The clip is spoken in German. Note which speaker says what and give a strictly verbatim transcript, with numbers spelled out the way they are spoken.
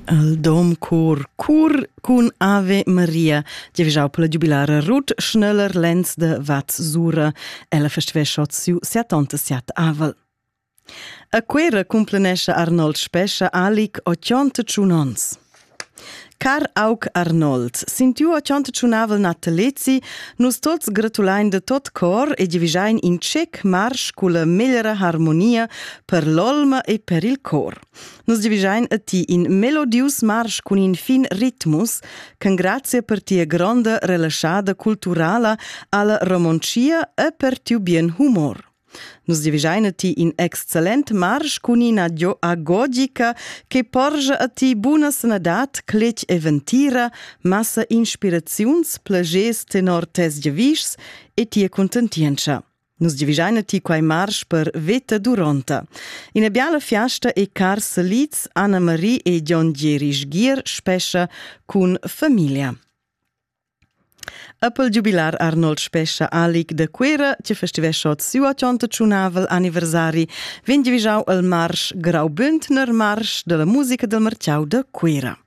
Speaker 1: Il Dom Chor Chur cun Ave Maria, giavischau per la giubilara Ruth Schneller-Lenz de Vaz-Sura, ella festivescha siu settantasiat avel. A quera cumplenescha Arnold Spescha alic ottantatschun ons. Car aug Arnold, sintiu ottantatschun avel natalezi, nus tots gratulain de tot cor e giavischein in cec marsch cu la megliera harmonia per l'olma e per il cor. Nus giavischein a ti in melodius marsch cun in fin ritmus, can grazia per tia gronda relasciada culturala alla romancia e per tiu bien humor. Nus divisain a ti in excellent marsch cun in agogica che porge a ti buna sanadat, clec e ventira, massa inspiraziuns, plagés tenor tes giavischs e tia contentiencha. Nus divisain a ti quai marsch per veta duronta. In a biala fiasta e car saliz Anna Marie e John Gieri Sgier spescha cun famiglia. Apel giubilar Arnold Spescha alic de quera, che festivescha siu ottantatschun avel anniversari, ven divischau el marsch Graubündner Marsch de la musica del Marciau de Quera.